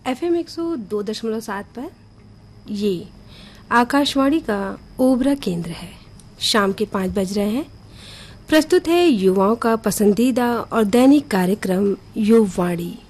FM 102.7 पर ये आकाशवाणी का ओबरा केंद्र है। शाम के 5 बज रहे हैं। प्रस्तुत है युवाओं का पसंदीदा और दैनिक कार्यक्रम युववाणी।